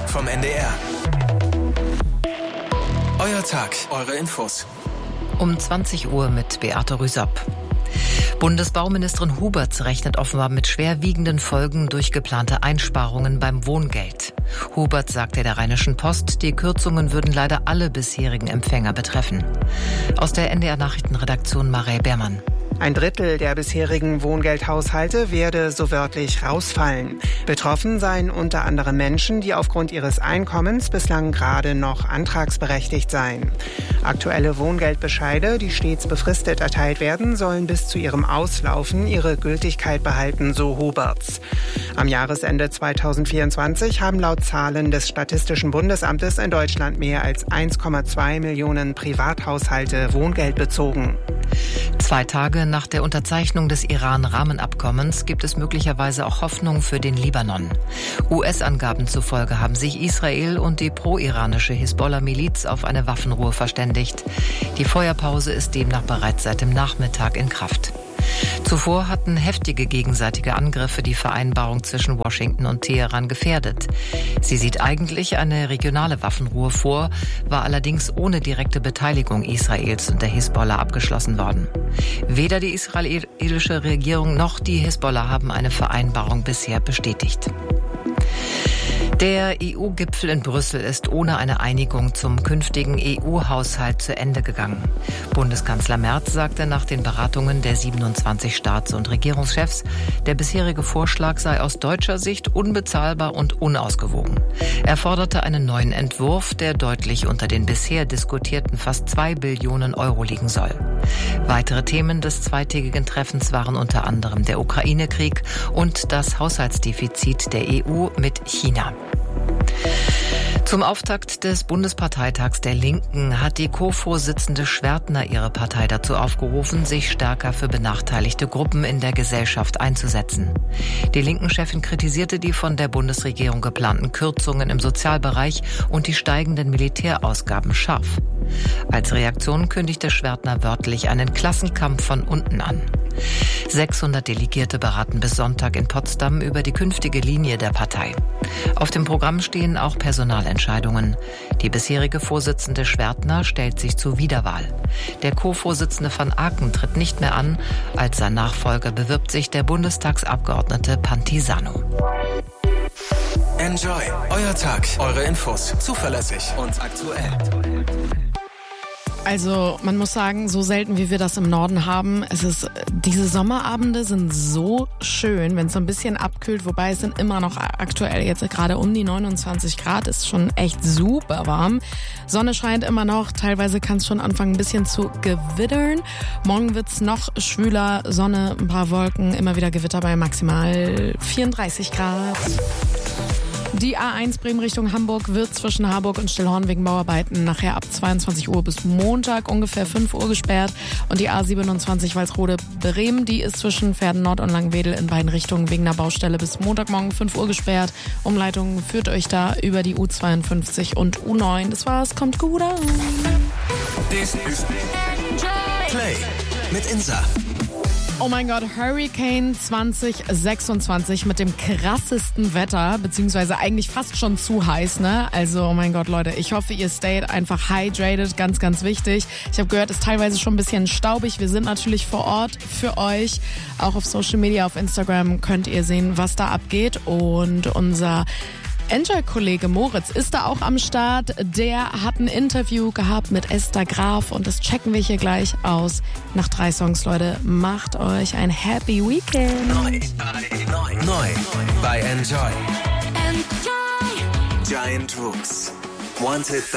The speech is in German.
vom NDR. Euer Tag, eure Infos. Um 20 Uhr mit Beate Rüsapp. Bundesbauministerin Huberts rechnet offenbar mit schwerwiegenden Folgen durch geplante Einsparungen beim Wohngeld. Huberts sagte der Rheinischen Post, die Kürzungen würden leider alle bisherigen Empfänger betreffen. Aus der NDR-Nachrichtenredaktion Marei Beermann. Ein Drittel der bisherigen Wohngeldhaushalte werde so wörtlich rausfallen. Betroffen seien unter anderem Menschen, die aufgrund ihres Einkommens bislang gerade noch antragsberechtigt seien. Aktuelle Wohngeldbescheide, die stets befristet erteilt werden, sollen bis zu ihrem Auslaufen ihre Gültigkeit behalten, so Huberts. Am Jahresende 2024 haben laut Zahlen des Statistischen Bundesamtes in Deutschland mehr als 1,2 Millionen Privathaushalte Wohngeld bezogen. 2 Tage nach der Unterzeichnung des Iran-Rahmenabkommens gibt es möglicherweise auch Hoffnung für den Libanon. US-Angaben zufolge haben sich Israel und die pro-iranische Hisbollah-Miliz auf eine Waffenruhe verständigt. Die Feuerpause ist demnach bereits seit dem Nachmittag in Kraft. Zuvor hatten heftige gegenseitige Angriffe die Vereinbarung zwischen Washington und Teheran gefährdet. Sie sieht eigentlich eine regionale Waffenruhe vor, war allerdings ohne direkte Beteiligung Israels und der Hisbollah abgeschlossen worden. Weder die israelische Regierung noch die Hisbollah haben eine Vereinbarung bisher bestätigt. Der EU-Gipfel in Brüssel ist ohne eine Einigung zum künftigen EU-Haushalt zu Ende gegangen. Bundeskanzler Merz sagte nach den Beratungen der 27 Staats- und Regierungschefs, der bisherige Vorschlag sei aus deutscher Sicht unbezahlbar und unausgewogen. Er forderte einen neuen Entwurf, der deutlich unter den bisher diskutierten fast 2 Billionen Euro liegen soll. Weitere Themen des zweitägigen Treffens waren unter anderem der Ukraine-Krieg und das Haushaltsdefizit der EU mit China. Zum Auftakt des Bundesparteitags der Linken hat die Co-Vorsitzende Schwertner ihre Partei dazu aufgerufen, sich stärker für benachteiligte Gruppen in der Gesellschaft einzusetzen. Die Linken-Chefin kritisierte die von der Bundesregierung geplanten Kürzungen im Sozialbereich und die steigenden Militärausgaben scharf. Als Reaktion kündigte Schwertner wörtlich einen Klassenkampf von unten an. 600 Delegierte beraten bis Sonntag in Potsdam über die künftige Linie der Partei. Auf dem Programm stehen auch Personalentscheidungen. Die bisherige Vorsitzende Schwertner stellt sich zur Wiederwahl. Der Co-Vorsitzende van Aken tritt nicht mehr an. Als sein Nachfolger bewirbt sich der Bundestagsabgeordnete Pantisano. Enjoy. Euer Tag, eure Infos. Zuverlässig und aktuell. Also man muss sagen, so selten wie wir das im Norden haben, diese Sommerabende sind so schön, wenn es so ein bisschen abkühlt, wobei es sind immer noch aktuell jetzt gerade um die 29 Grad, ist schon echt super warm. Sonne scheint immer noch, teilweise kann es schon anfangen ein bisschen zu gewittern. Morgen wird's noch schwüler, Sonne, ein paar Wolken, immer wieder Gewitter bei maximal 34 Grad. Die A1 Bremen Richtung Hamburg wird zwischen Harburg und Stillhorn wegen Bauarbeiten nachher ab 22 Uhr bis Montag ungefähr 5 Uhr gesperrt. Und die A27 Walsrode Bremen, die ist zwischen Pferden Nord und Langwedel in beiden Richtungen wegen einer Baustelle bis Montagmorgen 5 Uhr gesperrt. Umleitung führt euch da über die U52 und U9. Das war's, kommt gut an. This is Play mit Insa. Oh mein Gott, Hurricane 2026 mit dem krassesten Wetter, beziehungsweise eigentlich fast schon zu heiß, ne? Also, oh mein Gott, Leute, ich hoffe, ihr stayt einfach hydrated, ganz, ganz wichtig. Ich habe gehört, es ist teilweise schon ein bisschen staubig. Wir sind natürlich vor Ort für euch. Auch auf Social Media, auf Instagram könnt ihr sehen, was da abgeht. Und unser Enjoy-Kollege Moritz ist da auch am Start. Der hat ein Interview gehabt mit Esther Graf und das checken wir hier gleich aus. Nach 3 Songs, Leute, macht euch ein Happy Weekend. Neu bei Enjoy. Giant Rooks. Wanted